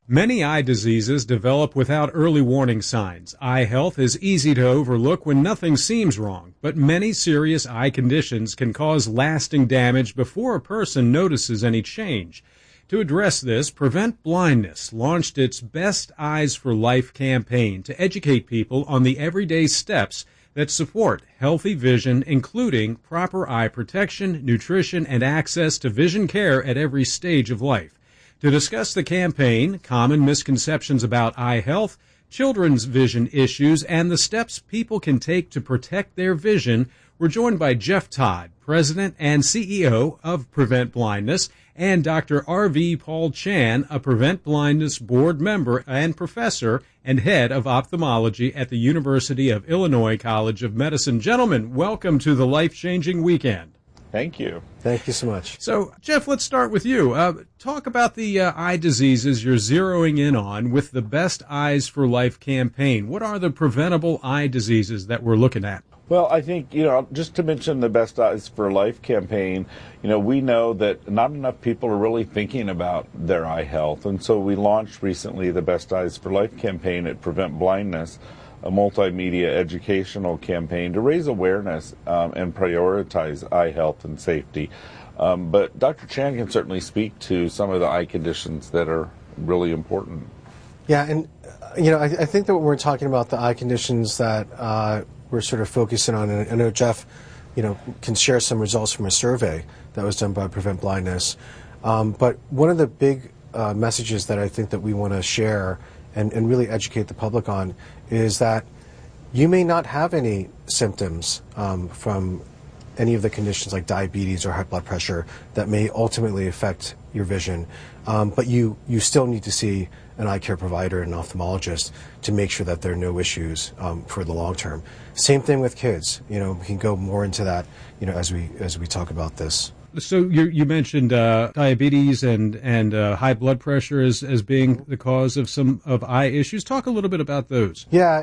Many eye diseases develop without early warning signs. Eye health is easy to overlook when nothing seems wrong, but many serious eye conditions can cause lasting damage before a person notices any change. To address this, Prevent Blindness launched its Best Eyes for Life campaign to educate people on the everyday steps that support healthy vision, including proper eye protection, nutrition, and access to vision care at every stage of life. To discuss the campaign, common misconceptions about eye health, children's vision issues, and the steps people can take to protect their vision, we're joined by Jeff Todd, President and CEO of Prevent Blindness, and Dr. R.V. Paul Chan, a Prevent Blindness board member and professor and head of ophthalmology at the University of Illinois College of Medicine. Gentlemen, welcome to the Life-Changing Weekend. Thank you. Thank you so much. So, Jeff, let's start with you. Talk about the eye diseases you're zeroing in on with the Best Eyes for Life campaign. What are the preventable eye diseases that we're looking at? Well, I think, just to mention the Best Eyes for Life campaign, we know that not enough people are really thinking about their eye health. And so we launched recently the Best Eyes for Life campaign at Prevent Blindness, a multimedia educational campaign to raise awareness and prioritize eye health and safety. But Dr. Chan can certainly speak to some of the eye conditions that are really important. Yeah, and I think that when we're talking about the eye conditions that we're sort of focusing on, and I know Jeff, can share some results from a survey that was done by Prevent Blindness. But one of the big messages that I think that we want to share and really educate the public on is that you may not have any symptoms from any of the conditions like diabetes or high blood pressure that may ultimately affect your vision, but you still need to see an eye care provider and an ophthalmologist to make sure that there are no issues for the long term. Same thing with kids. We can go more into that as we talk about this. So you mentioned diabetes and high blood pressure as being the cause of some of eye issues. Talk a little bit about those. Yeah,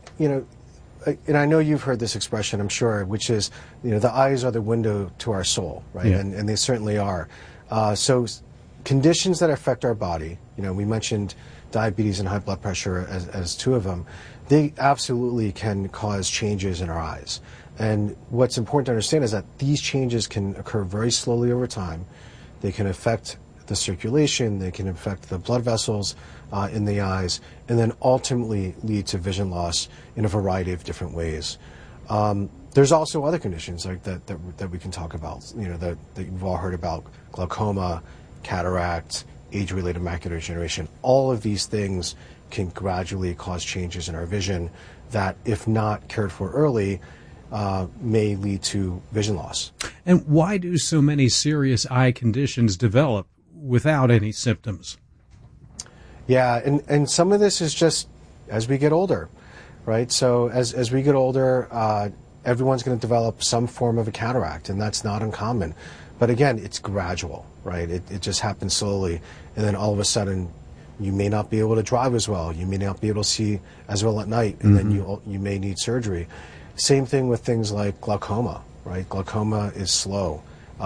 and I know you've heard this expression, I'm sure, which is the eyes are the window to our soul, right? Yeah. And they certainly are. So conditions that affect our body, we mentioned diabetes and high blood pressure as two of them. They absolutely can cause changes in our eyes. And what's important to understand is that these changes can occur very slowly over time. They can affect the circulation, they can affect the blood vessels in the eyes, and then ultimately lead to vision loss in a variety of different ways. There's also other conditions like that we can talk about, that you've all heard about: glaucoma, cataract, age-related macular degeneration. All of these things can gradually cause changes in our vision that, if not cared for early, may lead to vision loss. And why do so many serious eye conditions develop without any symptoms? Yeah, and some of this is just as we get older, right? So as we get older, everyone's going to develop some form of a cataract, and that's not uncommon. But again, it's gradual, right? It just happens slowly, and then all of a sudden, you may not be able to drive as well. You may not be able to see as well at night, and then you may need surgery. Same thing with things like glaucoma, right? Glaucoma is slow.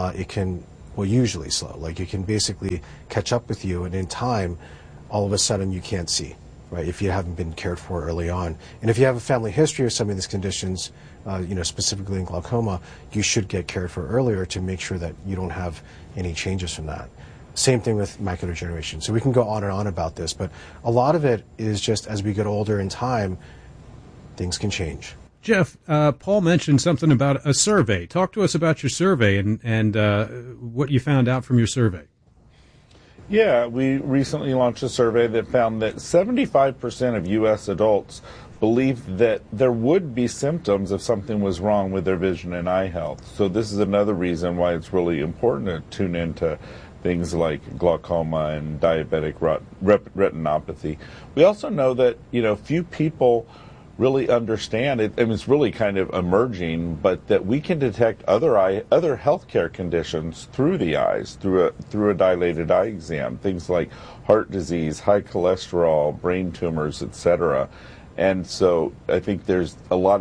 Usually slow. Like, it can basically catch up with you, and in time, all of a sudden you can't see, right? If you haven't been cared for early on. And if you have a family history of some of these conditions, specifically in glaucoma, you should get cared for earlier to make sure that you don't have any changes from that. Same thing with macular degeneration. So we can go on and on about this, but a lot of it is just as we get older in time, things can change. Jeff, Paul mentioned something about a survey. Talk to us about your survey and what you found out from your survey. Yeah, we recently launched a survey that found that 75% of U.S. adults believe that there would be symptoms if something was wrong with their vision and eye health. So this is another reason why it's really important to tune into things like glaucoma and diabetic retinopathy. We also know that, few people really understand it, and it's really kind of emerging, but that we can detect other healthcare conditions through the eyes, through a dilated eye exam, things like heart disease, high cholesterol, brain tumors, etc. And so I think there's a lot of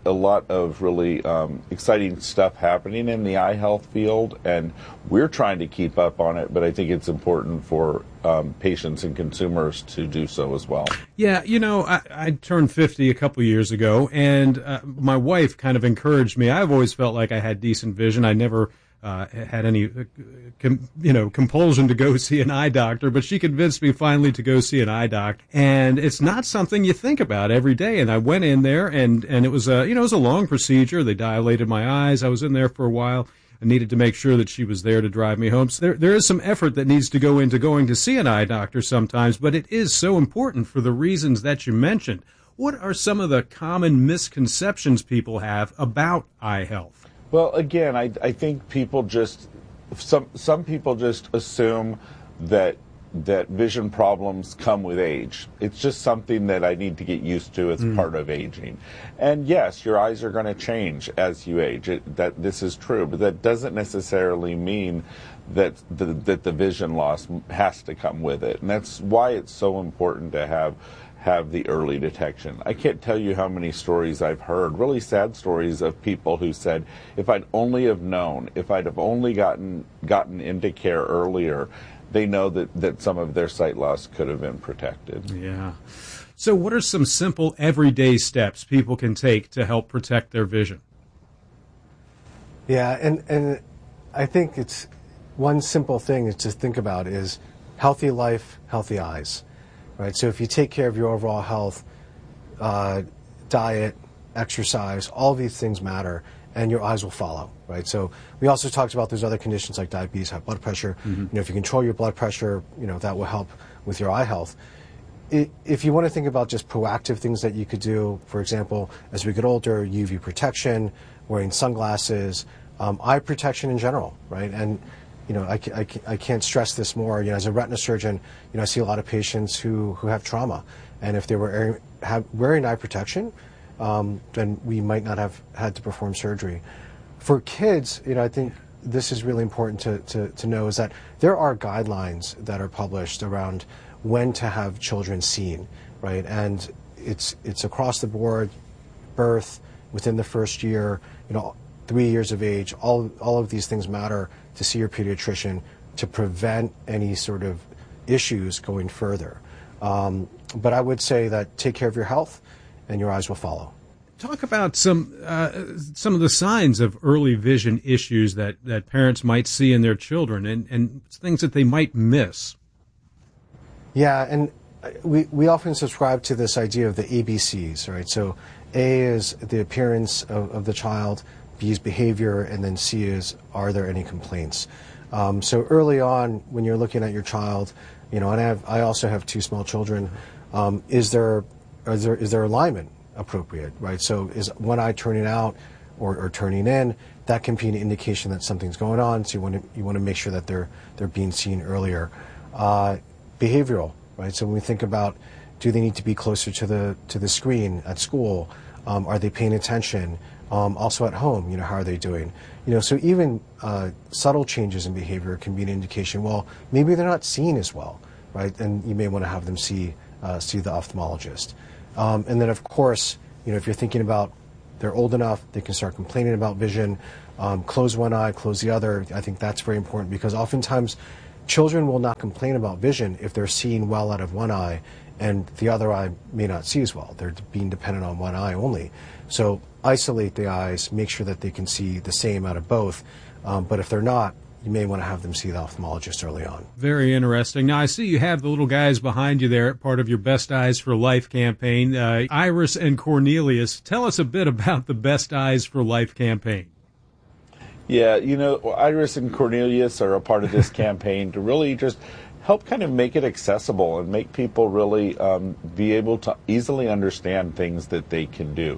a lot of really exciting stuff happening in the eye health field, and we're trying to keep up on it, but I think it's important for patients and consumers to do so as well. Yeah, I turned 50 a couple years ago, and my wife kind of encouraged me. I've always felt like I had decent vision. I never had any, compulsion to go see an eye doctor, but she convinced me finally to go see an eye doc. And it's not something you think about every day. And I went in there, and it was it was a long procedure. They dilated my eyes. I was in there for a while. I needed to make sure that she was there to drive me home. So there is some effort that needs to go into going to see an eye doctor sometimes, but it is so important for the reasons that you mentioned. What are some of the common misconceptions people have about eye health? Well, again, I think people some people just assume that vision problems come with age. It's just something that I need to get used to as part of aging. And yes, your eyes are going to change as you age. That this is true, but that doesn't necessarily mean that the vision loss has to come with it. And that's why it's so important to have the early detection. I can't tell you how many stories I've heard, really sad stories of people who said, if I'd only have known, if I'd have only gotten into care earlier, they know that some of their sight loss could have been protected. Yeah. So what are some simple everyday steps people can take to help protect their vision? Yeah, and I think it's one simple thing is to think about is healthy life, healthy eyes. Right, so if you take care of your overall health, diet, exercise, all of these things matter, and your eyes will follow. Right, so we also talked about those other conditions like diabetes, high blood pressure. If you control your blood pressure, that will help with your eye health. If you want to think about just proactive things that you could do, for example, as we get older, UV protection, wearing sunglasses, eye protection in general, right, and I can't stress this more. As a retina surgeon, I see a lot of patients who have trauma, and if they were wearing eye protection, then we might not have had to perform surgery. For kids, I think this is really important to know is that there are guidelines that are published around when to have children seen, right? And it's across the board, birth, within the first year, 3 years of age, all of these things matter to see your pediatrician to prevent any sort of issues going further. But I would say that take care of your health and your eyes will follow. Talk about some of the signs of early vision issues that parents might see in their children and things that they might miss. Yeah, and we often subscribe to this idea of the ABCs, right? So A is the appearance of the child, B is behavior, and then C is, are there any complaints? So early on, when you're looking at your child, and I also have 2 small children, is there alignment appropriate, right? So is one eye turning out or turning in? That can be an indication that something's going on. So you want to make sure that they're being seen earlier. Behavioral, right? So when we think about, do they need to be closer to the screen at school? Are they paying attention? Also at home, how are they doing? So even subtle changes in behavior can be an indication, well, maybe they're not seeing as well, right? And you may want to have them see the ophthalmologist. And then, of course, if you're thinking about they're old enough, they can start complaining about vision, close one eye, close the other. I think that's very important because oftentimes children will not complain about vision if they're seeing well out of one eye and the other eye may not see as well. They're being dependent on one eye only. So isolate the eyes, make sure that they can see the same out of both. But if they're not, you may want to have them see the ophthalmologist early on. Very interesting. Now, I see you have the little guys behind you there, part of your Best Eyes for Life campaign, Iris and Cornelius. Tell us a bit about the Best Eyes for Life campaign. Yeah, Iris and Cornelius are a part of this campaign to really just help kind of make it accessible and make people really be able to easily understand things that they can do.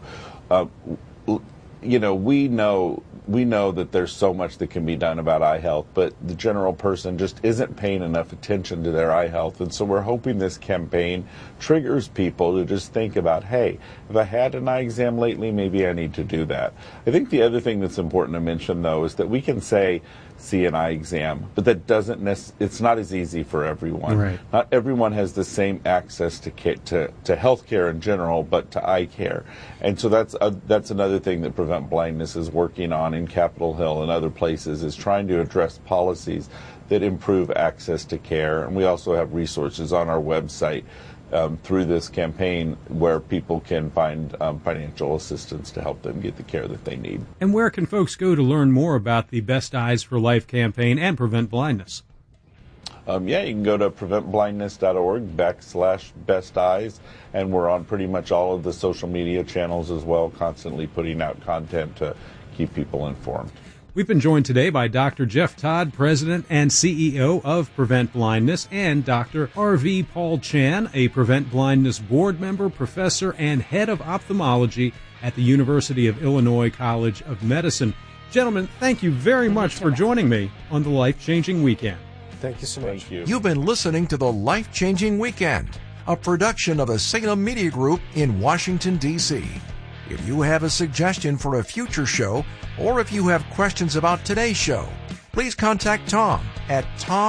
We know that there's so much that can be done about eye health, but the general person just isn't paying enough attention to their eye health. And so we're hoping this campaign triggers people to just think about, hey, if I had an eye exam lately, maybe I need to do that. I think the other thing that's important to mention, though, is that we can say CNI exam, but that doesn't it's not as easy for everyone. Right. Not everyone has the same access to health care in general, but to eye care. And so that's another thing that Prevent Blindness is working on in Capitol Hill and other places, is trying to address policies that improve access to care. And we also have resources on our website through this campaign where people can find financial assistance to help them get the care that they need. And where can folks go to learn more about the Best Eyes for Life campaign and Prevent Blindness? You can go to preventblindness.org/Best Eyes, and we're on pretty much all of the social media channels as well, constantly putting out content to keep people informed. We've been joined today by Dr. Jeff Todd, President and CEO of Prevent Blindness, and Dr. R.V. Paul Chan, a Prevent Blindness board member, professor, and head of ophthalmology at the University of Illinois College of Medicine. Gentlemen, thank you very much for joining me on the Life-Changing Weekend. Thank you so much. Thank you. You've been listening to the Life-Changing Weekend, a production of the Salem Media Group in Washington, D.C. If you have a suggestion for a future show, or if you have questions about today's show, please contact Tom at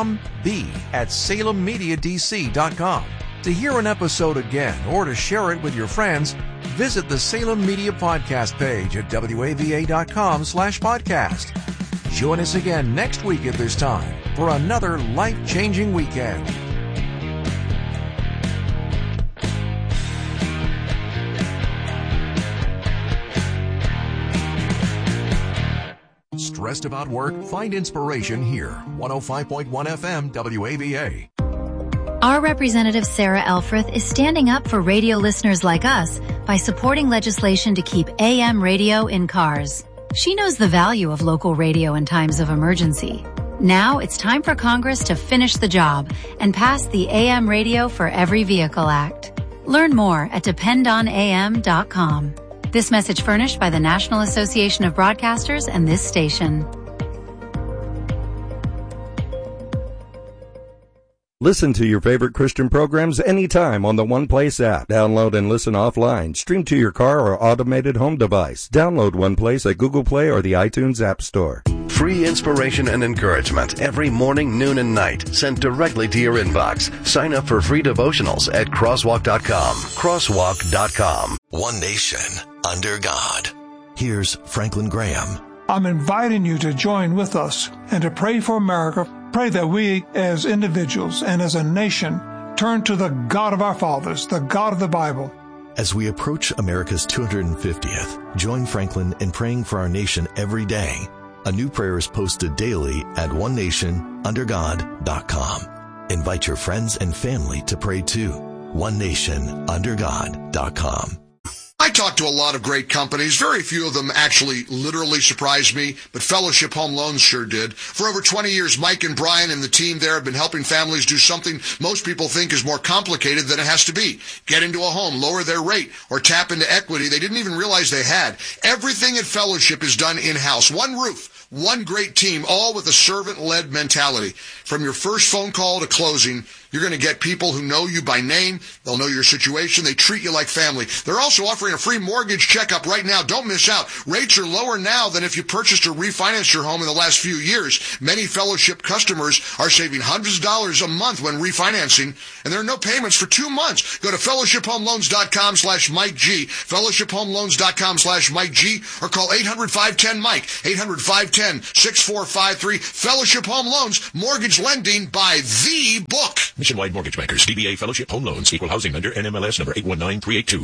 tomb@salemmediadc.com. To hear an episode again or to share it with your friends, visit the Salem Media Podcast page at wava.com/podcast. Join us again next week at this time for another life-changing weekend. Stressed about work? Find inspiration here. 105.1 FM WAVA. Our representative Sarah Elfreth is standing up for radio listeners like us by supporting legislation to keep AM radio in cars. She knows the value of local radio in times of emergency. Now it's time for Congress to finish the job and pass the AM Radio for Every Vehicle Act. Learn more at dependonam.com. This message furnished by the National Association of Broadcasters and this station. Listen to your favorite Christian programs anytime on the One Place app. Download and listen offline. Stream to your car or automated home device. Download One Place at Google Play or the iTunes App Store. Free inspiration and encouragement every morning, noon, and night, sent directly to your inbox. Sign up for free devotionals at crosswalk.com. Crosswalk.com. One nation under God. Here's Franklin Graham. I'm inviting you to join with us and to pray for America. Pray that we as individuals and as a nation turn to the God of our fathers, the God of the Bible. As we approach America's 250th, join Franklin in praying for our nation every day. A new prayer is posted daily at onenationundergod.com. Invite your friends and family to pray too. onenationundergod.com. I talked to a lot of great companies. Very few of them actually literally surprised me, but Fellowship Home Loans sure did. For over 20 years, Mike and Brian and the team there have been helping families do something most people think is more complicated than it has to be. Get into a home, lower their rate, or tap into equity they didn't even realize they had. Everything at Fellowship is done in-house. One roof. One great team, all with a servant-led mentality. From your first phone call to closing, you're going to get people who know you by name. They'll know your situation. They treat you like family. They're also offering a free mortgage checkup right now. Don't miss out. Rates are lower now than if you purchased or refinanced your home in the last few years. Many Fellowship customers are saving hundreds of dollars a month when refinancing, and there are no payments for 2 months. Go to fellowshiphomeloans.com/Mike G, fellowshiphomeloans.com/Mike G, or call 800-510-MIKE, 800-510-6453. Fellowship Home Loans, mortgage lending by the book. Nationwide Mortgage Bankers, DBA Fellowship Home Loans, Equal Housing Lender, NMLS number 819382.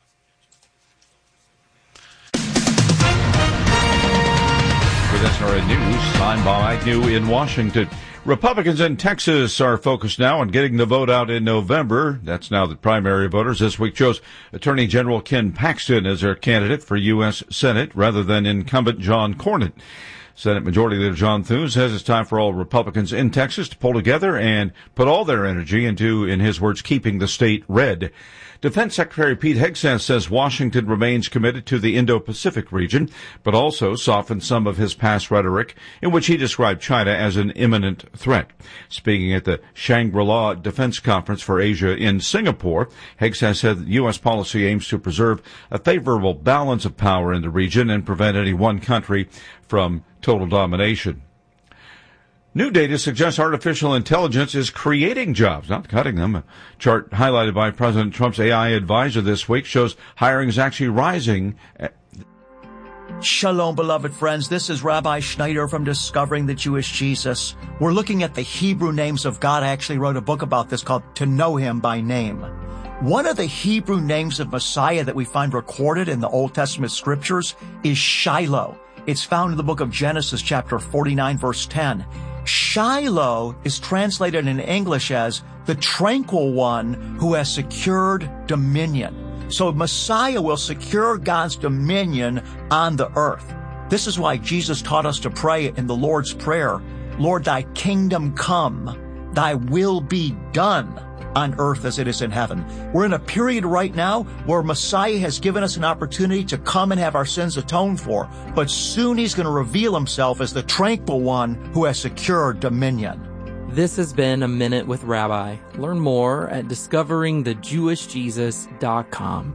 With SRN News, I'm Bob Agnew in Washington. Republicans in Texas are focused now on getting the vote out in November. That's now that primary voters this week chose Attorney General Ken Paxton as their candidate for U.S. Senate rather than incumbent John Cornyn. Senate Majority Leader John Thune says it's time for all Republicans in Texas to pull together and put all their energy into, in his words, keeping the state red. Defense Secretary Pete Hegseth says Washington remains committed to the Indo-Pacific region, but also softened some of his past rhetoric in which he described China as an imminent threat. Speaking at the Shangri-La Defense Conference for Asia in Singapore, Hegseth said that U.S. policy aims to preserve a favorable balance of power in the region and prevent any one country from total domination. New data suggests artificial intelligence is creating jobs, not cutting them. A chart highlighted by President Trump's AI advisor this week shows hiring is actually rising. Shalom, beloved friends. This is Rabbi Schneider from Discovering the Jewish Jesus. We're looking at the Hebrew names of God. I actually wrote a book about this called To Know Him by Name. One of the Hebrew names of Messiah that we find recorded in the Old Testament scriptures is Shiloh. It's found in the book of Genesis, chapter 49, verse 10. Shiloh is translated in English as the tranquil one who has secured dominion. So Messiah will secure God's dominion on the earth. This is why Jesus taught us to pray in the Lord's Prayer, Lord, thy kingdom come, thy will be done on earth as it is in heaven. We're in a period right now where Messiah has given us an opportunity to come and have our sins atoned for, but soon he's going to reveal himself as the tranquil one who has secured dominion. This has been A Minute with Rabbi. Learn more at discoveringthejewishjesus.com.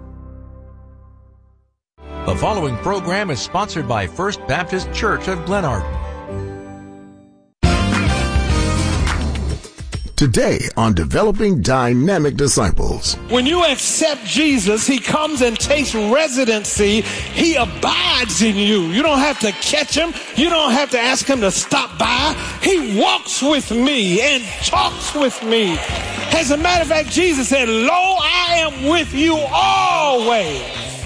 The following program is sponsored by First Baptist Church of Glenarden. Today on Developing Dynamic Disciples. When you accept Jesus, he comes and takes residency. He abides in you. You don't have to catch him. You don't have to ask him to stop by. He walks with me and talks with me. As a matter of fact, Jesus said, "Lo, I am with you always."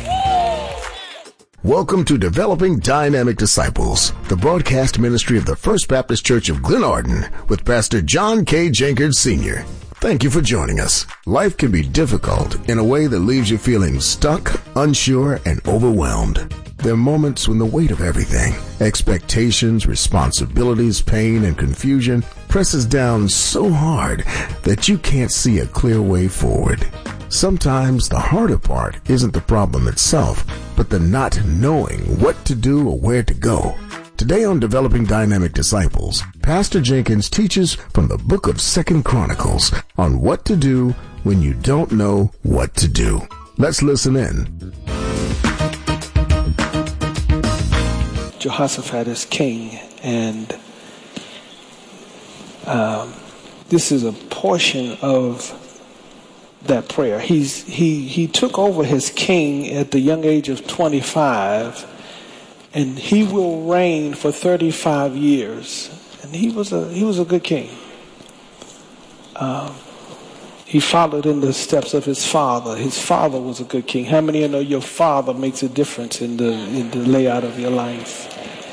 Welcome to Developing Dynamic Disciples, the broadcast ministry of the First Baptist Church of Glenarden with Pastor John K. Jenkins Sr. Thank you for joining us. Life can be difficult in a way that leaves you feeling stuck, unsure, and overwhelmed. There are moments when the weight of everything, expectations, responsibilities, pain, and confusion presses down so hard that you can't see a clear way forward. Sometimes the harder part isn't the problem itself, but the not knowing what to do or where to go. Today on Developing Dynamic Disciples, Pastor Jenkins teaches from the book of 2 Chronicles on what to do when you don't know what to do. Let's listen in. Jehoshaphat is king, and this is a portion of that prayer. He took over his king at the young age of 25, and he will reign for 35 years. And he was a good king. He followed in the steps of his father. His father was a good king. How many of you know your father makes a difference in the layout of your life?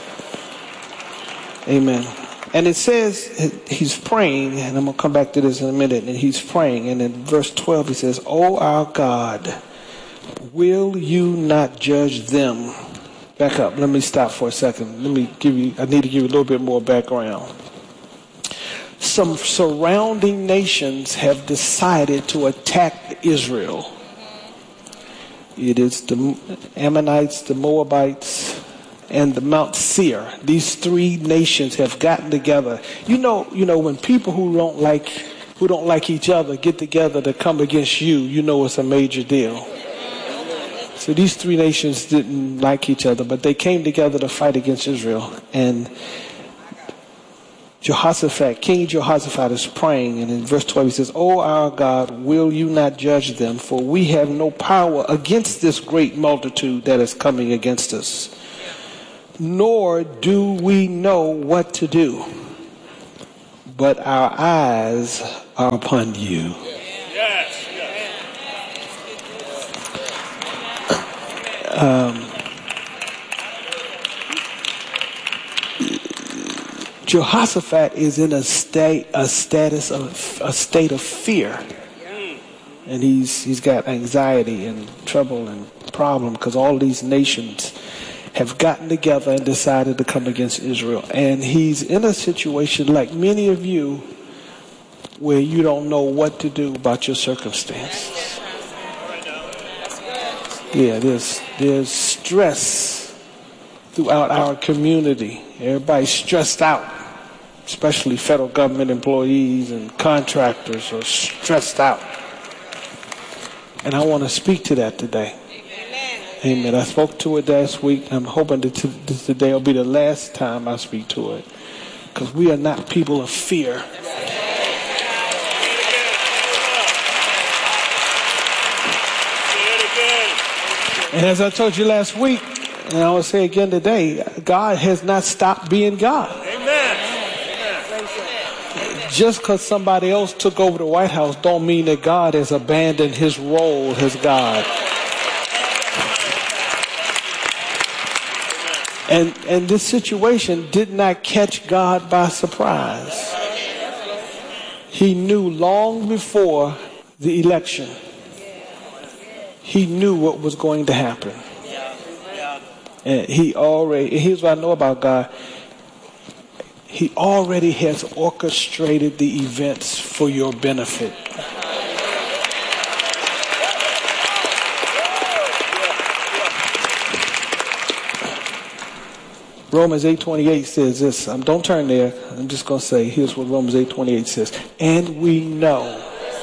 Amen. And it says he's praying, and I'm going to come back to this in a minute, and he's praying, and in verse 12 he says, "O our God, will you not judge them?" Back up. Let me stop for a second. I need to give you a little bit more background. Some surrounding nations have decided to attack Israel. It is the Ammonites, the Moabites, and the Mount Seir. These three nations have gotten together. You know, when people who don't like each other get together to come against you, you know it's a major deal. So these three nations didn't like each other, but they came together to fight against Israel. And King Jehoshaphat is praying, and in verse 12 he says, "O our God, will you not judge them? For we have no power against this great multitude that is coming against us. Nor do we know what to do, but our eyes are upon you." Jehoshaphat is in a state of fear, and he's got anxiety and trouble and problem because all these nations have gotten together and decided to come against Israel. And he's in a situation like many of you where you don't know what to do about your circumstances. Yeah, there's stress throughout our community. Everybody's stressed out, especially federal government employees and contractors are stressed out. And I want to speak to that today. Amen. I spoke to it last week. I'm hoping that today will be the last time I speak to it. because we are not people of fear. And as I told you last week, and I will say again today, God has not stopped being God. Amen. Just because somebody else took over the White House don't mean that God has abandoned his role as God. And this situation did not catch God by surprise. He knew long before the election. He knew what was going to happen. And here's what I know about God. He already has orchestrated the events for your benefit. Romans 8:28 says this. Don't turn there. I'm just going to say, here's what Romans 8:28 says. And we know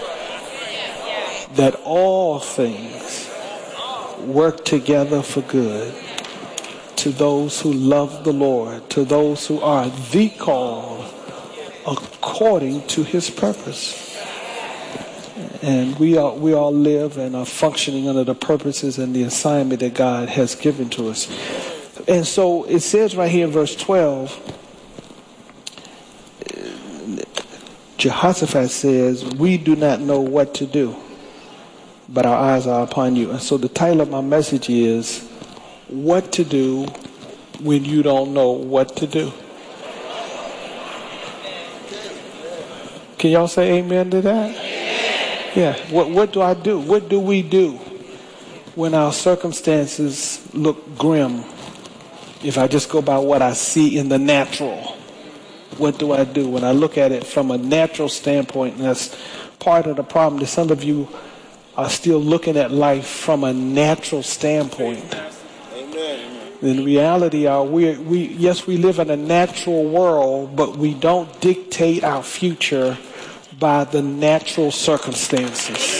that all things work together for good to those who love the Lord, to those who are the called according to his purpose. And we all live and are functioning under the purposes and the assignment that God has given to us. And so it says right here in verse 12, Jehoshaphat says, we do not know what to do, but our eyes are upon you. And so the title of my message is, what to do when you don't know what to do. Can y'all say amen to that? Yeah. What do I do? What do we do when our circumstances look grim? If I just go by what I see in the natural, what do I do? When I look at it from a natural standpoint, and that's part of the problem that some of you are still looking at life from a natural standpoint. In reality, we live in a natural world, but we don't dictate our future by the natural circumstances.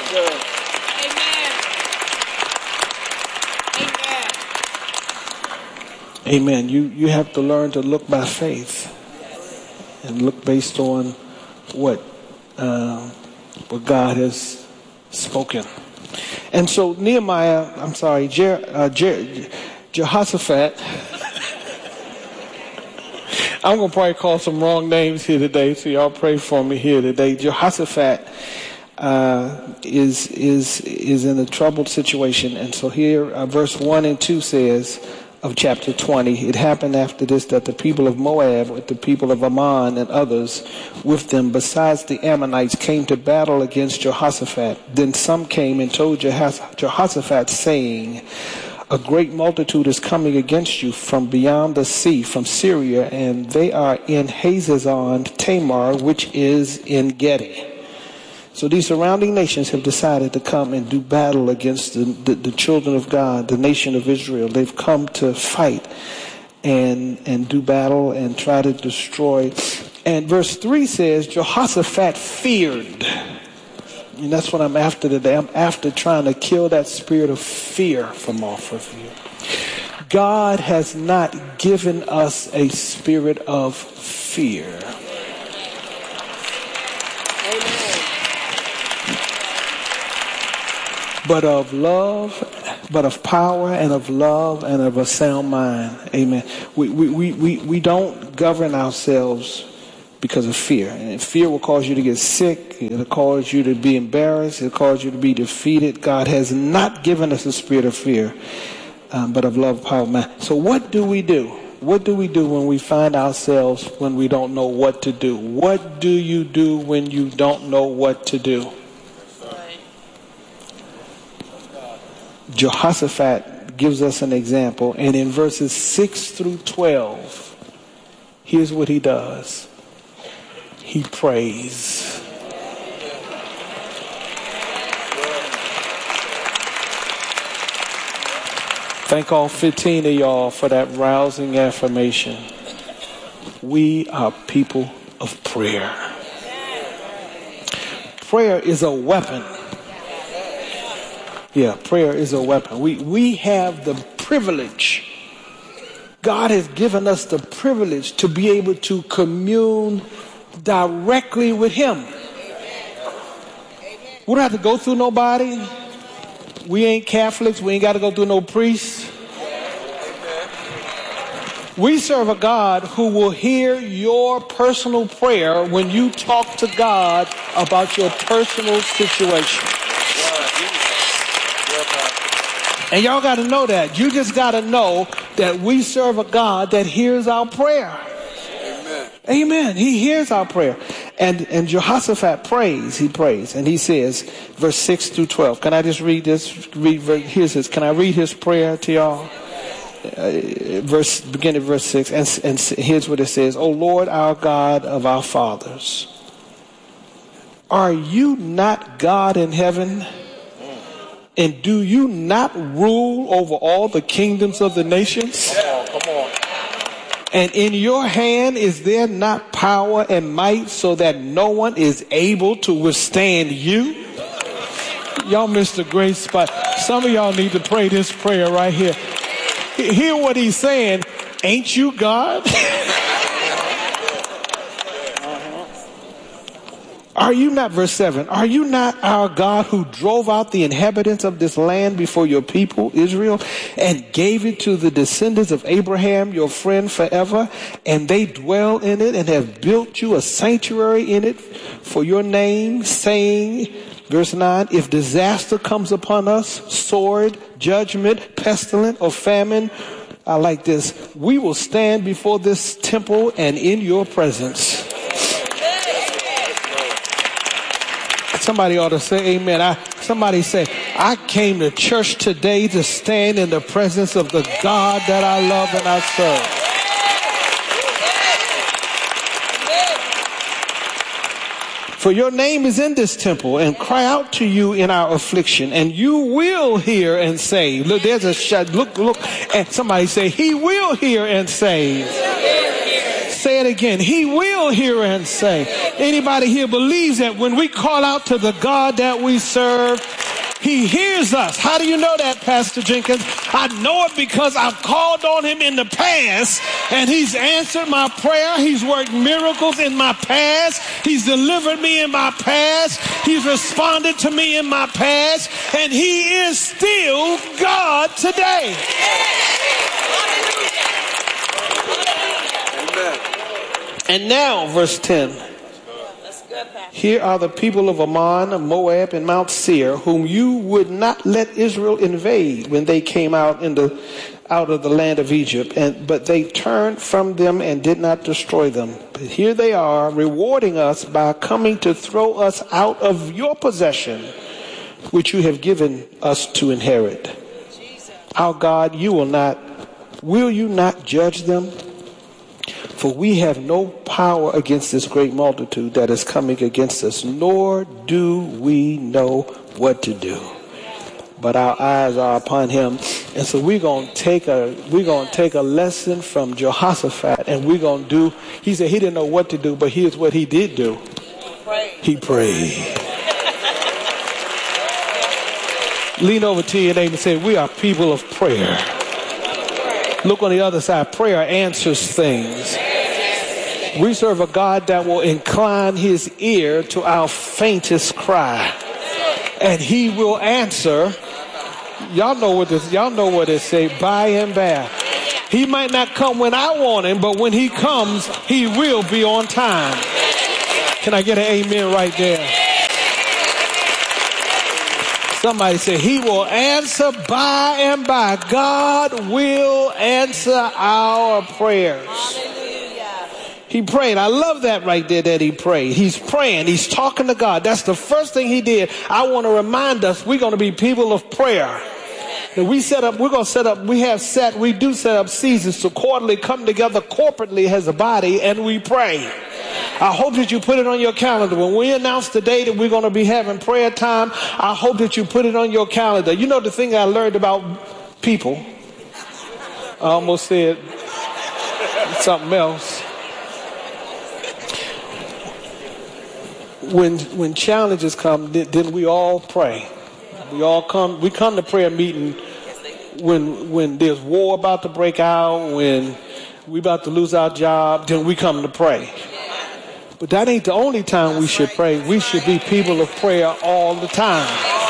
Amen. You have to learn to look by faith and look based on what God has spoken. And so Jehoshaphat, I'm going to probably call some wrong names here today, so y'all pray for me here today. Jehoshaphat is in a troubled situation. And so here, verse 1 and 2 says, of chapter 20, it happened after this that the people of Moab with the people of Ammon and others with them besides the Ammonites came to battle against Jehoshaphat. Then some came and told Jehoshaphat, saying, a great multitude is coming against you from beyond the sea, from Syria, and they are in Hazazon Tamar, which is in Gedi. So these surrounding nations have decided to come and do battle against the children of God, the nation of Israel. They've come to fight and do battle and try to destroy. And verse 3 says, Jehoshaphat feared. And that's what I'm after today. I'm after trying to kill that spirit of fear from off of you. God has not given us a spirit of fear. But of love, but of power and of love and of a sound mind. Amen. We don't govern ourselves because of fear. And fear will cause you to get sick. It'll cause you to be embarrassed. It'll cause you to be defeated. God has not given us a spirit of fear, but of love, power, mind. So what do we do? What do we do when we find ourselves when we don't know what to do? What do you do when you don't know what to do? Jehoshaphat gives us an example, and in verses 6 through 12, here's what he does. He prays. Thank all 15 of y'all for that rousing affirmation. We are people of prayer. Prayer is a weapon. Yeah, prayer is a weapon. We have the privilege God has given us the privilege to be able to commune directly with him. We don't have to go through nobody. We ain't Catholics. We ain't got to go through no priests. We serve a God who will hear your personal prayer when you talk to God about your personal situation. And y'all got to know that. You just got to know that we serve a God that hears our prayer. Amen. Amen. He hears our prayer. And Jehoshaphat prays. He prays. And he says, verse 6 through 12. Can I just read this? Can I read his prayer to y'all? Begin at verse 6. And here's what it says. O Lord, our God of our fathers, are you not God in heaven? And do you not rule over all the kingdoms of the nations? Come on. And in your hand is there not power and might so that no one is able to withstand you? Y'all missed a great spot. Some of y'all need to pray this prayer right here. Hear what he's saying. Ain't you God? Are you not, verse 7, are you not our God who drove out the inhabitants of this land before your people, Israel, and gave it to the descendants of Abraham, your friend, forever? And they dwell in it and have built you a sanctuary in it for your name, saying, verse 9, if disaster comes upon us, sword, judgment, pestilence, or famine, I like this, we will stand before this temple and in your presence. Somebody ought to say amen. Somebody say, I came to church today to stand in the presence of the God that I love and I serve. For your name is in this temple, and cry out to you in our affliction, and you will hear and save. Look, there's a shot. Look, and somebody say, he will hear and save. Say it again. He will hear and save. Anybody here believes that when we call out to the God that we serve, he hears us? How do you know that, Pastor Jenkins? I know it because I've called on him in the past and he's answered my prayer. He's worked miracles in my past. He's delivered me in my past. He's responded to me in my past. And he is still God today. Amen. And now, verse 10. Here are the people of Ammon, Moab, and Mount Seir, whom you would not let Israel invade when they came out of the land of Egypt. But they turned from them and did not destroy them. But here they are, rewarding us by coming to throw us out of your possession, which you have given us to inherit. Our God, will you not judge them? For we have no power against this great multitude that is coming against us, nor do we know what to do. But our eyes are upon him. And so we're going to take a lesson from Jehoshaphat, and he said he didn't know what to do, but here's what he did do. He prayed. Lean over to your neighbor and say, we are people of prayer. Look on the other side. Prayer answers things. We serve a God that will incline his ear to our faintest cry. And he will answer. Y'all know what it say, by and by. He might not come when I want him, but when he comes, he will be on time. Can I get an amen right there? Somebody say, he will answer by and by. God will answer our prayers. He prayed. I love that right there that he prayed. He's praying. He's talking to God. That's the first thing he did. I want to remind us we're going to be people of prayer. That we do set up seasons to quarterly come together corporately as a body and we pray. I hope that you put it on your calendar. When we announce the day that we're going to be having prayer time, I hope that you put it on your calendar. You know the thing I learned about people? I almost said something else. When challenges come, then we all pray. We come to prayer meeting when there's war about to break out, when we about to lose our job, then we come to pray. But that ain't the only time we should pray. We should be people of prayer all the time.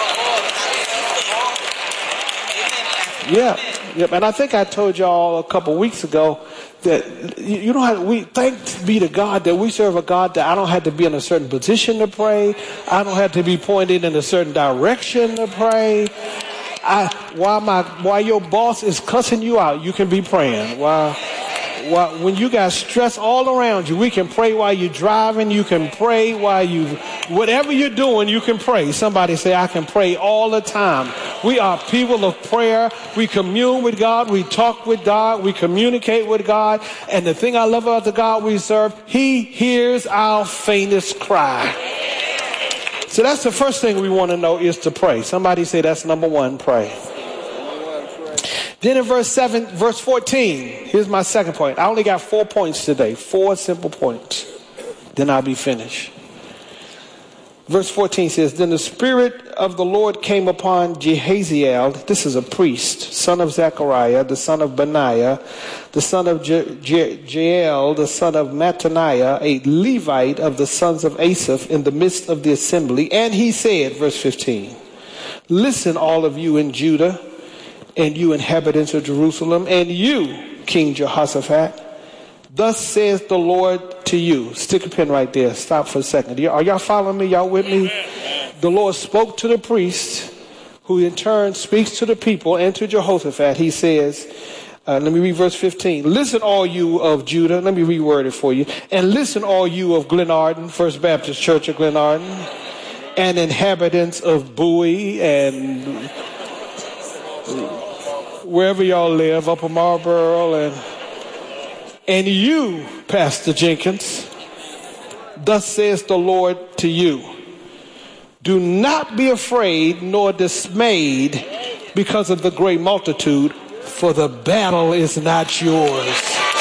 Yeah. Yep. And I think I told y'all a couple weeks ago that you don't have, we thanks be to God that we serve a God that I don't have to be in a certain position to pray. I don't have to be pointed in a certain direction to pray. While your boss is cussing you out, you can be praying. When you got stress all around you, we can pray while you're driving. You can pray whatever you're doing, you can pray. Somebody say, I can pray all the time. We are people of prayer. We commune with God. We talk with God. We communicate with God. And the thing I love about the God we serve, He hears our faintest cry. So that's the first thing we want to know is to pray. Somebody say that's number one, pray. Then in verse 14, here's my second point. I only got 4 points today, 4 simple points. Then I'll be finished. Verse 14 says, Then the Spirit of the Lord came upon Jehaziel, this is a priest, son of Zechariah, the son of Benaiah, the son of Jael, the son of Mattaniah, a Levite of the sons of Asaph, in the midst of the assembly. And he said, verse 15, Listen, all of you in Judah, and you inhabitants of Jerusalem, and you, King Jehoshaphat, thus says the Lord to you. Stick a pin right there. Stop for a second. Are y'all following me? Y'all with me? The Lord spoke to the priest, who in turn speaks to the people and to Jehoshaphat. He says, let me read verse 15. Listen, all you of Judah. Let me reword it for you. And listen, all you of Glenarden, First Baptist Church of Glenarden, and inhabitants of Bowie and wherever y'all live, Upper Marlboro, and you, Pastor Jenkins, thus says the Lord to you, do not be afraid nor dismayed because of the great multitude, for the battle is not yours.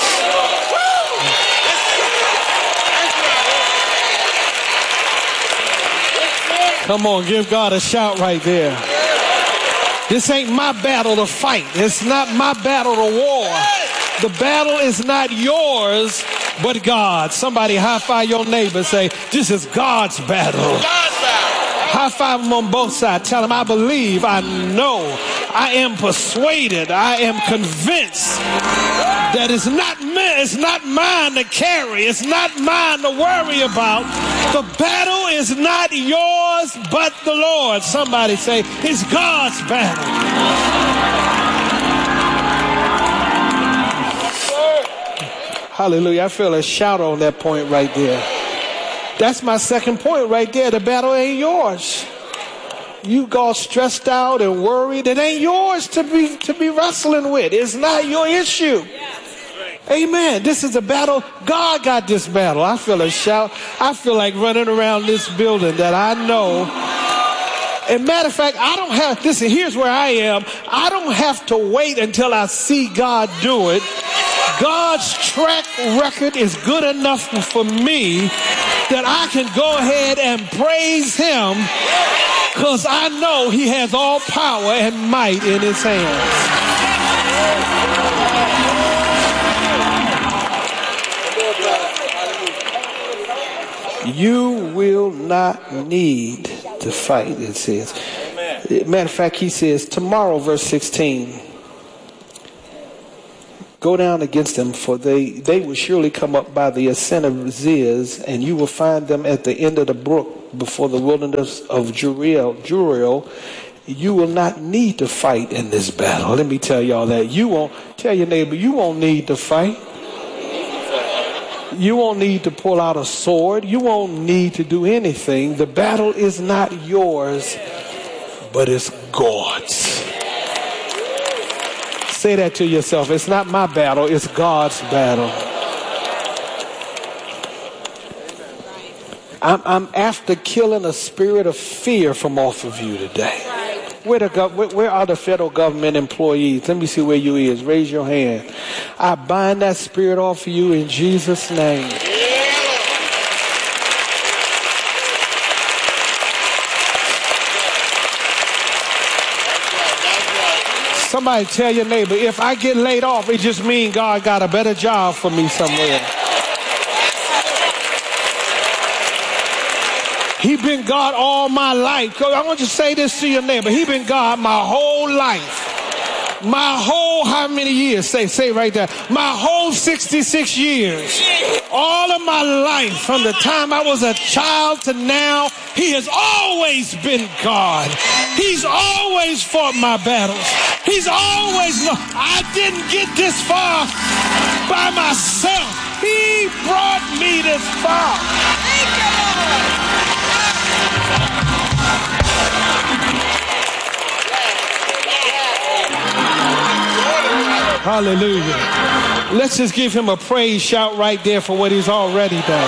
Come on, give God a shout right there. This ain't my battle to fight. It's not my battle to war. The battle is not yours, but God's. Somebody high five your neighbor. Say, this is God's battle. High five them on both sides. Tell them, I believe, I know, I am persuaded, I am convinced that it's not mine to carry. It's not mine to worry about. The battle is not yours, but the Lord. Somebody say, it's God's battle. Hallelujah. I feel a shout on that point right there. That's my second point right there. The battle ain't yours. You got stressed out and worried. It ain't yours to be wrestling with. It's not your issue. Amen. This is a battle. God got this battle. I feel a shout. I feel like running around this building that I know. And matter of fact, I don't have, listen, here's where I am. I don't have to wait until I see God do it. God's track record is good enough for me that I can go ahead and praise Him because I know He has all power and might in His hands. You will not need to fight, it says. Matter of fact, he says, tomorrow, verse 16, go down against them, for they will surely come up by the ascent of Ziz, and you will find them at the end of the brook before the wilderness of Juriel. You will not need to fight in this battle. Let me tell y'all that. You won't, tell your neighbor, you won't need to fight. You won't need to pull out a sword. You won't need to do anything. The battle is not yours, but it's God's. Say that to yourself. It's not my battle, it's God's battle. I'm after killing a spirit of fear from off of you today. Where are the federal government employees? Let me see where you is. Raise your hand. I bind that spirit off of you in Jesus' name. Somebody tell your neighbor, if I get laid off, it just means God got a better job for me somewhere. He been God all my life. I want you to say this to your neighbor. He been God my whole life. My whole, how many years? Say right there. My whole 66 years. All of my life, from the time I was a child to now, he has always been God. He's always fought my battles. He's always, I didn't get this far by myself. He brought me this far. Thank you, Lord. Hallelujah. Let's just give him a praise shout right there for what he's already done.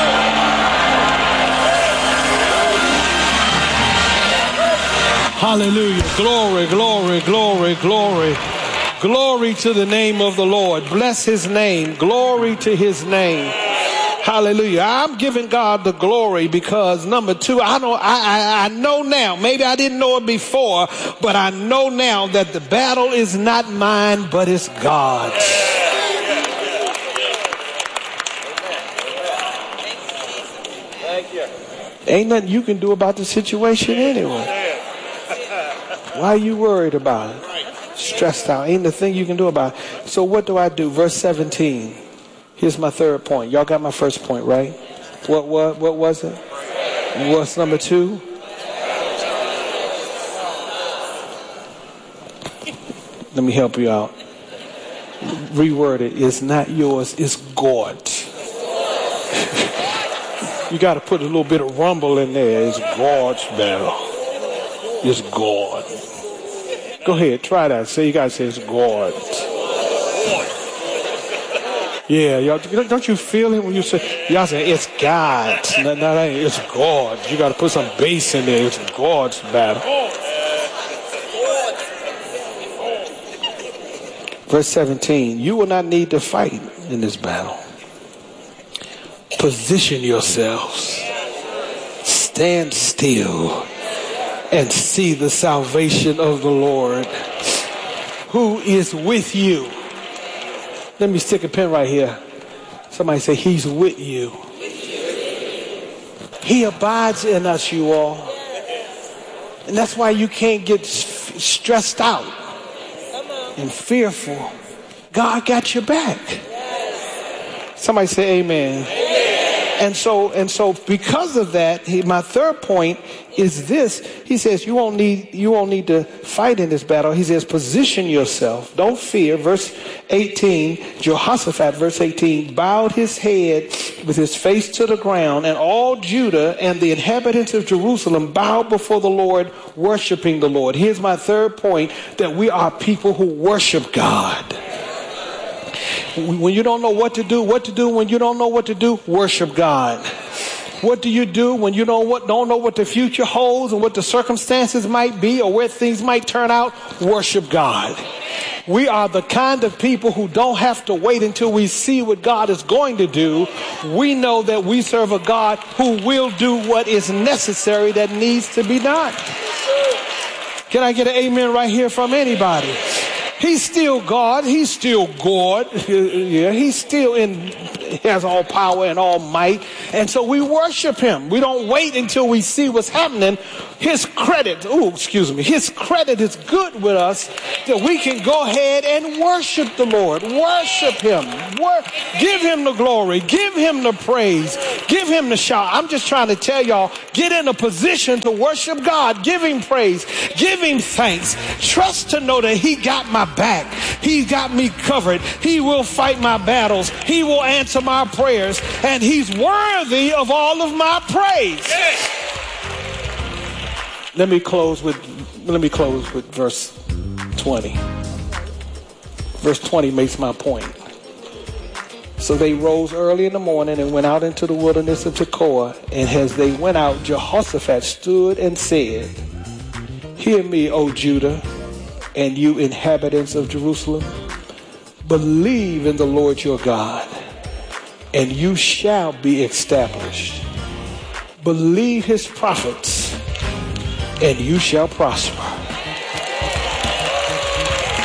Hallelujah. Glory, glory, glory, glory. Glory to the name of the Lord. Bless his name. Glory to his name. Hallelujah. I'm giving God the glory because, number two, I know now, maybe I didn't know it before, but I know now that the battle is not mine, but it's God's. Ain't nothing you can do about the situation anyway. Why are you worried about it? Stressed out. Ain't the thing you can do about it. So what do I do? Verse 17. Here's my third point. Y'all got my first point, right? What was it? What's number two? Let me help you out. Reword it. It's not yours. It's God's. You got to put a little bit of rumble in there. It's God's battle. It's God. Go ahead. Try that. Say, you got to say it's God's. Yeah, y'all, don't you feel it when you say, y'all say, it's God. No, it's God. You got to put some bass in there. It's God's battle. Verse 17, you will not need to fight in this battle. Position yourselves. Stand still and see the salvation of the Lord who is with you. Let me stick a pin right here. Somebody say, he's with you. He abides in us, you all. And that's why you can't get stressed out and fearful. God got your back. Somebody say amen. And so because of that, my third point is this. He says you won't need to fight in this battle. He says position yourself. Don't fear. Verse 18, Jehoshaphat, verse 18, bowed his head with his face to the ground, and all Judah and the inhabitants of Jerusalem bowed before the Lord, worshiping the Lord. Here's my third point, that we are people who worship God. When you don't know what to do, when you don't know what to do, worship God. What do you do when you don't know what the future holds and what the circumstances might be or where things might turn out? Worship God. We are the kind of people who don't have to wait until we see what God is going to do. We know that we serve a God who will do what is necessary that needs to be done. Can I get an amen right here from anybody? He's still God. He's still God. Yeah, he's still he has all power and all might. And so we worship him. We don't wait until we see what's happening. His credit is good with us that we can go ahead and worship the Lord. Worship him. Give him the glory. Give him the praise. Give him the shout. I'm just trying to tell y'all, get in a position to worship God. Give him praise. Give him thanks. Trust to know that he got my back. He got me covered. He will fight my battles. He will answer my prayers. And he's worthy of all of my praise. Let me close with verse 20. Verse 20 makes my point. So they rose early in the morning and went out into the wilderness of Tekoa. And as they went out, Jehoshaphat stood and said, hear me, O Judah, and you inhabitants of Jerusalem. Believe in the Lord your God, and you shall be established. Believe his prophets, and you shall prosper.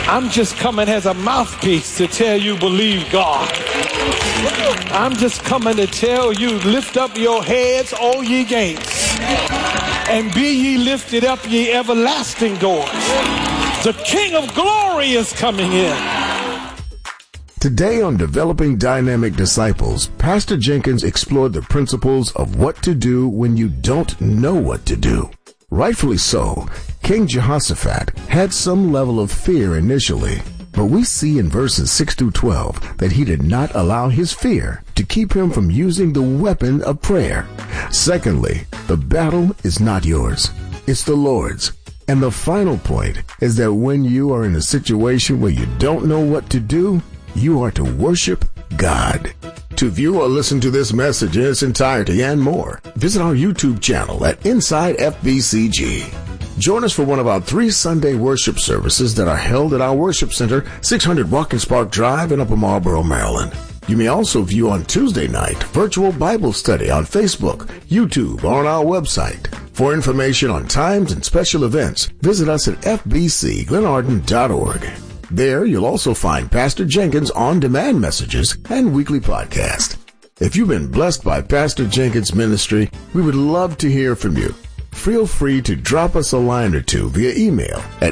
I'm just coming as a mouthpiece to tell you believe God. I'm just coming to tell you lift up your heads, O ye gates, and be ye lifted up, ye everlasting doors. The King of Glory is coming in. Today on Developing Dynamic Disciples, Pastor Jenkins explored the principles of what to do when you don't know what to do. Rightfully so, King Jehoshaphat had some level of fear initially, but we see in verses 6 through 12 that he did not allow his fear to keep him from using the weapon of prayer. Secondly, the battle is not yours, it's the Lord's. And the final point is that when you are in a situation where you don't know what to do, you are to worship God. To view or listen to this message in its entirety and more, visit our YouTube channel at Inside FBCG. Join us for one of our 3 Sunday worship services that are held at our worship center, 600 Watkins Park Drive in Upper Marlboro, Maryland. You may also view on Tuesday night virtual Bible study on Facebook, YouTube, or on our website. For information on times and special events, visit us at fbcglenarden.org. There, you'll also find Pastor Jenkins' on-demand messages and weekly podcast. If you've been blessed by Pastor Jenkins' ministry, we would love to hear from you. Feel free to drop us a line or two via email at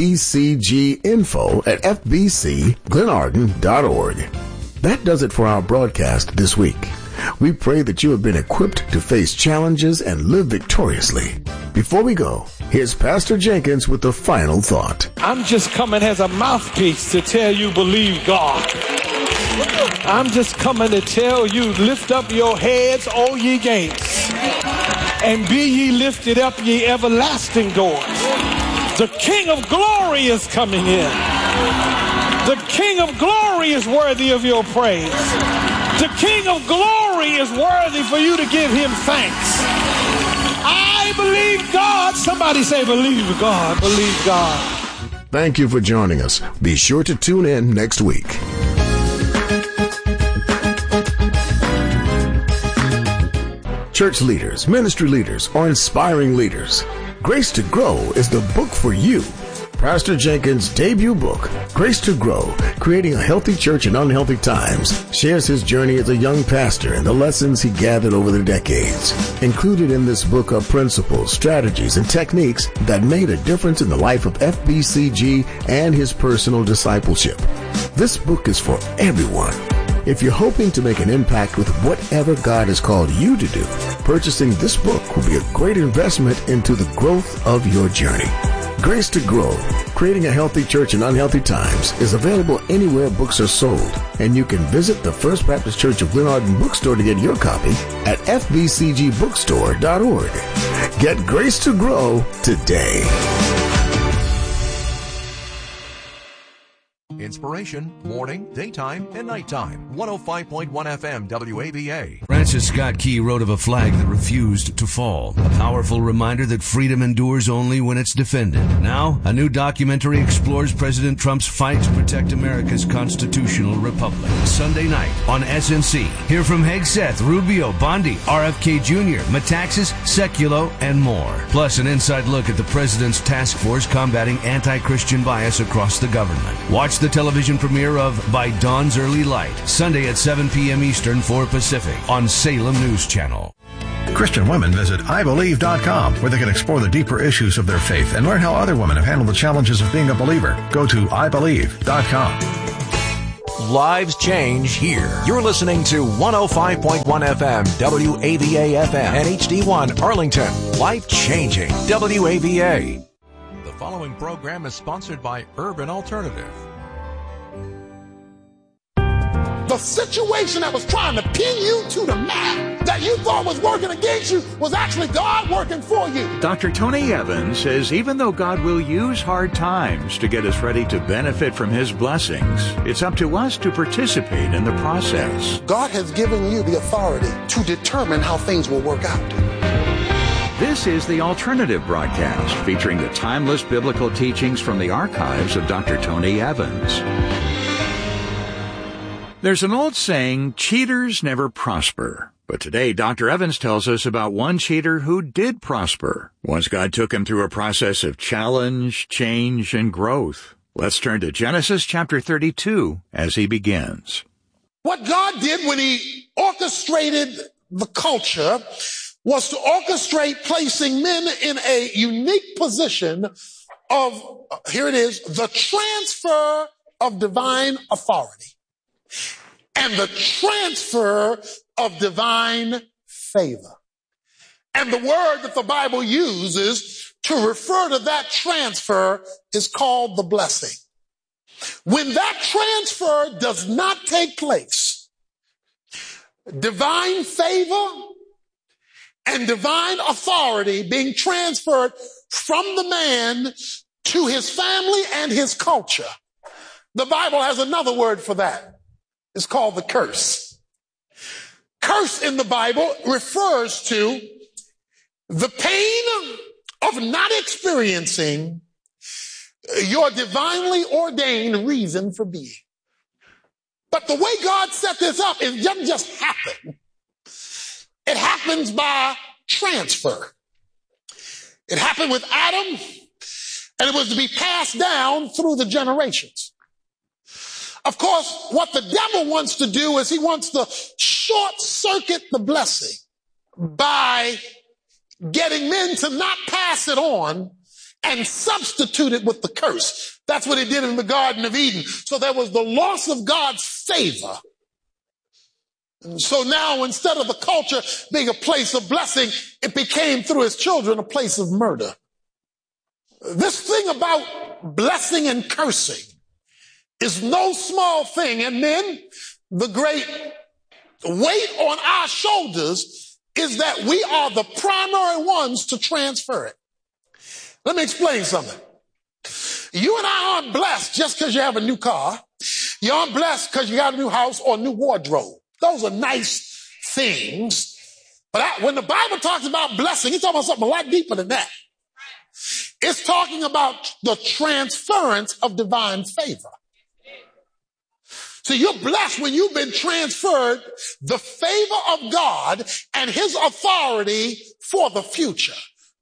fbcginfo@fbcglenarden.org. That does it for our broadcast this week. We pray that you have been equipped to face challenges and live victoriously. Before we go, here's Pastor Jenkins with the final thought. I'm just coming as a mouthpiece to tell you believe God. I'm just coming to tell you lift up your heads, O ye gates, and be ye lifted up, ye everlasting doors. The King of Glory is coming in. The King of Glory is worthy of your praise. The King of Glory is worthy for you to give him thanks. I believe God. Somebody say believe God, believe God. Thank you for joining us. Be sure to tune in next week. Church leaders, ministry leaders, or inspiring leaders, Grace to Grow is the book for you. Pastor Jenkins' debut book, Grace to Grow, Creating a Healthy Church in Unhealthy Times, shares his journey as a young pastor and the lessons he gathered over the decades. Included in this book are principles, strategies, and techniques that made a difference in the life of FBCG and his personal discipleship. This book is for everyone. If you're hoping to make an impact with whatever God has called you to do, purchasing this book will be a great investment into the growth of your journey. Grace to Grow, Creating a Healthy Church in Unhealthy Times is available anywhere books are sold, and you can visit the First Baptist Church of Glenarden bookstore to get your copy at fbcgbookstore.org. Get Grace to Grow today. Inspiration, morning, daytime, and nighttime. 105.1 FM WAVA. Francis Scott Key wrote of a flag that refused to fall. A powerful reminder that freedom endures only when it's defended. Now, a new documentary explores President Trump's fight to protect America's constitutional republic. Sunday night on SNC. Hear from Hegseth, Rubio, Bondi, RFK Jr., Metaxas, Sekulow, and more. Plus, an inside look at the president's task force combating anti-Christian bias across the government. Watch the television premiere of By Dawn's Early Light, Sunday at 7 p.m. Eastern, 4 Pacific, on Salem News Channel. Christian women visit IBelieve.com, where they can explore the deeper issues of their faith and learn how other women have handled the challenges of being a believer. Go to IBelieve.com. Lives change here. You're listening to 105.1 FM, WAVA FM, and HD1 Arlington. Life changing WAVA. The following program is sponsored by Urban Alternative. The situation that was trying to pin you to the mat that you thought was working against you was actually God working for you. Dr. Tony Evans says even though God will use hard times to get us ready to benefit from His blessings, it's up to us to participate in the process. God has given you the authority to determine how things will work out. This is the Alternative broadcast featuring the timeless biblical teachings from the archives of Dr. Tony Evans. There's an old saying, cheaters never prosper. But today, Dr. Evans tells us about one cheater who did prosper once God took him through a process of challenge, change, and growth. Let's turn to Genesis chapter 32 as he begins. What God did when he orchestrated the culture was to orchestrate placing men in a unique position of, here it is, the transfer of divine authority and the transfer of divine favor. And the word that the Bible uses to refer to that transfer is called the blessing. When that transfer does not take place, divine favor and divine authority being transferred from the man to his family and his culture, the Bible has another word for that. It's called the curse. Curse in the Bible refers to the pain of not experiencing your divinely ordained reason for being. But the way God set this up, it doesn't just happen. It happens by transfer. It happened with Adam, and it was to be passed down through the generations. Of course, what the devil wants to do is he wants to short circuit the blessing by getting men to not pass it on and substitute it with the curse. That's what he did in the Garden of Eden. So there was the loss of God's favor. And so now instead of the culture being a place of blessing, it became through his children a place of murder. This thing about blessing and cursing is no small thing. And then the great weight on our shoulders is that we are the primary ones to transfer it. Let me explain something. You and I aren't blessed just because you have a new car. You aren't blessed because you got a new house or a new wardrobe. Those are nice things. But when the Bible talks about blessing, it's talking about something a lot deeper than that. It's talking about the transference of divine favor. So you're blessed when you've been transferred the favor of God and his authority for the future.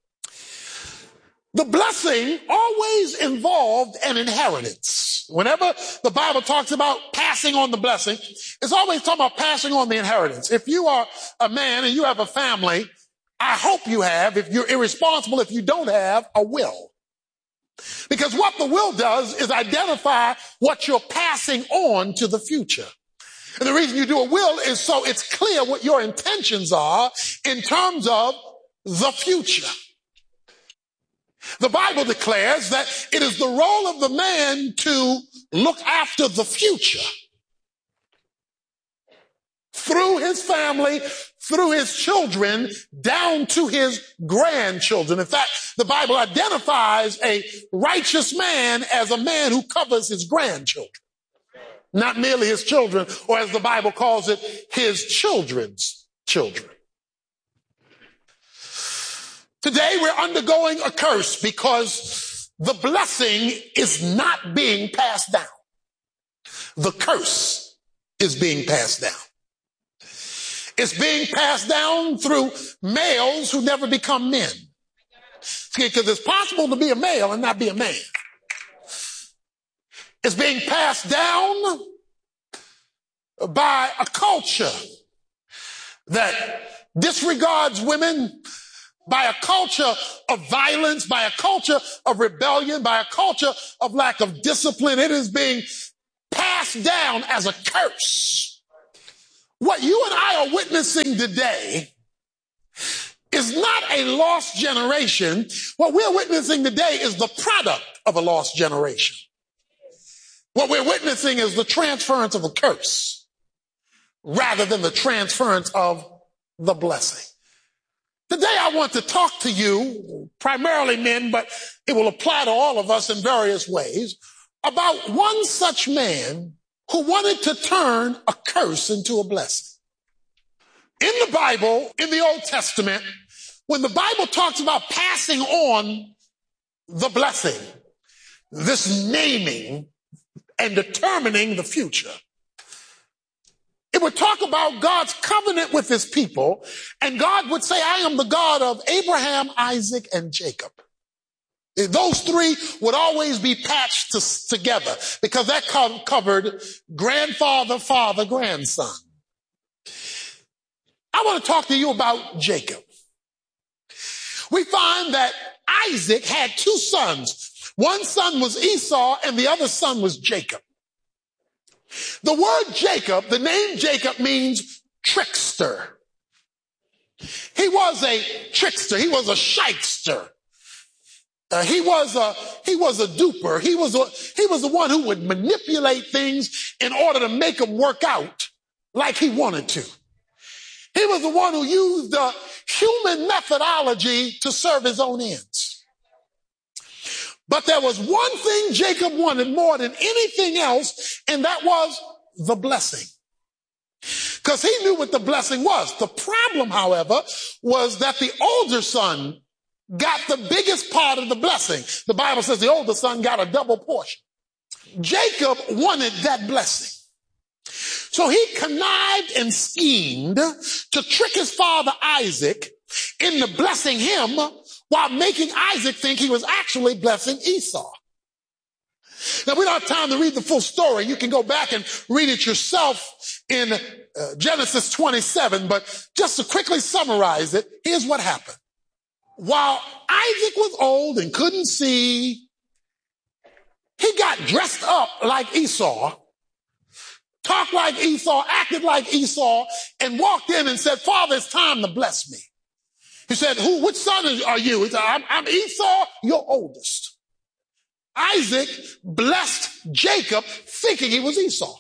The blessing always involved an inheritance. Whenever the Bible talks about passing on the blessing, it's always talking about passing on the inheritance. If you are a man and you have a family, I hope you have, if you're irresponsible, if you don't have, a will. Because what the will does is identify what you're passing on to the future. And the reason you do a will is so it's clear what your intentions are in terms of the future. The Bible declares that it is the role of the man to look after the future through his family, through his children, down to his grandchildren. In fact, the Bible identifies a righteous man as a man who covers his grandchildren, not merely his children, or as the Bible calls it, his children's children. Today we're undergoing a curse because the blessing is not being passed down. The curse is being passed down. It's being passed down through males who never become men. Because it's possible to be a male and not be a man. It's being passed down by a culture that disregards women, by a culture of violence, by a culture of rebellion, by a culture of lack of discipline. It is being passed down as a curse. What you and I are witnessing today is not a lost generation. What we're witnessing today is the product of a lost generation. What we're witnessing is the transference of a curse rather than the transference of the blessing. Today I want to talk to you, primarily men, but it will apply to all of us in various ways, about one such man who wanted to turn a curse into a blessing. In the Bible, in the Old Testament, when the Bible talks about passing on the blessing, this naming and determining the future, it would talk about God's covenant with his people, and God would say, I am the God of Abraham, Isaac, and Jacob. Those three would always be patched together because that covered grandfather, father, grandson. I want to talk to you about Jacob. We find that Isaac had two sons. One son was Esau and the other son was Jacob. The word Jacob, the name Jacob, means trickster. He was a trickster. He was a shyster. He was a duper. He was the one who would manipulate things in order to make them work out like he wanted to. He was the one who used the human methodology to serve his own ends. But there was one thing Jacob wanted more than anything else, and that was the blessing. Because he knew what the blessing was. The problem, however, was that the older son got the biggest part of the blessing. The Bible says the older son got a double portion. Jacob wanted that blessing. So he connived and schemed to trick his father Isaac into blessing him while making Isaac think he was actually blessing Esau. Now, we don't have time to read the full story. You can go back and read it yourself in Genesis 27, but just to quickly summarize it, here's what happened. While Isaac was old and couldn't see, he got dressed up like Esau, talked like Esau, acted like Esau, and walked in and said, Father, it's time to bless me. He said, which son are you? He said, I'm Esau, your oldest. Isaac blessed Jacob thinking he was Esau.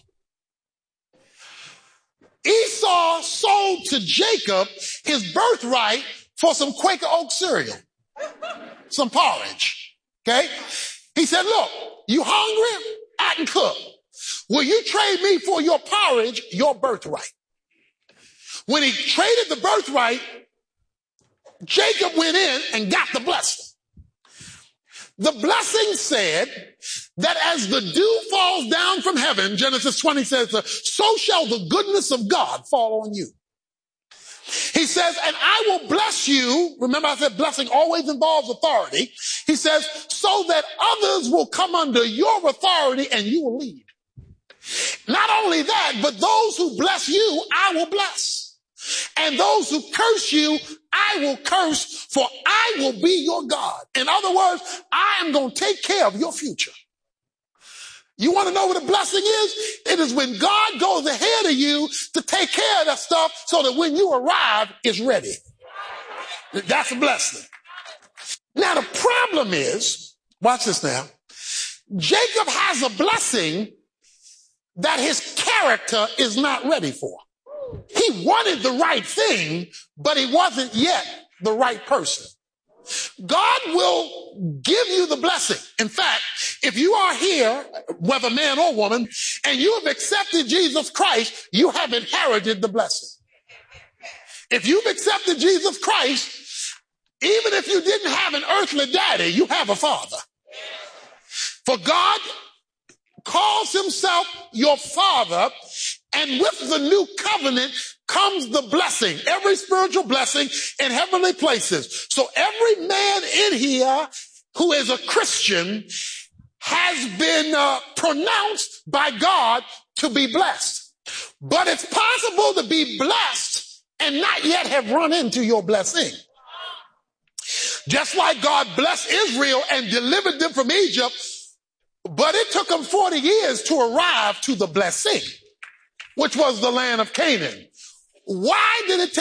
Esau sold to Jacob his birthright for some Quaker Oat cereal, some porridge, okay? He said, look, you hungry? I can cook. Will you trade me for your porridge, your birthright? When he traded the birthright, Jacob went in and got the blessing. The blessing said that as the dew falls down from heaven, Genesis 20 says, so shall the goodness of God fall on you. He says, and I will bless you. Remember I said blessing always involves authority. He says, so that others will come under your authority and you will lead. Not only that, but those who bless you, I will bless. And those who curse you, I will curse, for I will be your God. In other words, I am going to take care of your future. You want to know what a blessing is? It is when God goes ahead of you to take care of that stuff so that when you arrive, it's ready. That's a blessing. Now, the problem is, watch this now, Jacob has a blessing that his character is not ready for. He wanted the right thing, but he wasn't yet the right person. God will give you the blessing. In fact, if you are here, whether man or woman, and you have accepted Jesus Christ, you have inherited the blessing. If you've accepted Jesus Christ, even if you didn't have an earthly daddy, you have a father. For God calls himself your father, and with the new covenant comes the blessing, every spiritual blessing in heavenly places. So every man in here who is a Christian has been pronounced by God to be blessed. But it's possible to be blessed and not yet have run into your blessing. Just like God blessed Israel and delivered them from Egypt, but it took them 40 years to arrive to the blessing, which was the land of Canaan. Why did it take